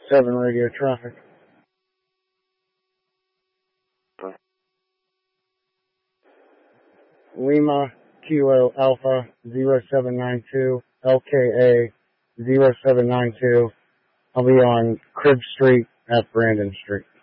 7 radio traffic. Lima Kilo Alpha 0792 LKA 0792. I'll be on Crib Street at Brandon Street.